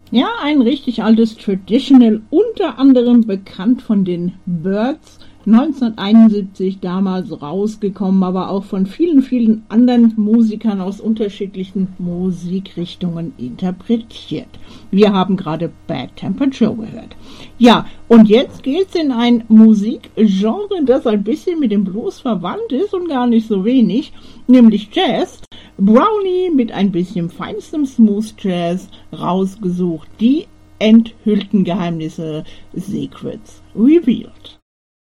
Ja, ein richtig altes Traditional, unter anderem bekannt von den Byrds, 1971 damals rausgekommen, aber auch von vielen, vielen anderen Musikern aus unterschiedlichen Musikrichtungen interpretiert. Wir haben gerade Bad Tempered Joe gehört. Ja, und jetzt geht's in ein Musikgenre, das ein bisschen mit dem Blues verwandt ist und gar nicht so wenig, nämlich Jazz. Brownie mit ein bisschen feinstem Smooth Jazz rausgesucht, die enthüllten Geheimnisse, Secrets Revealed.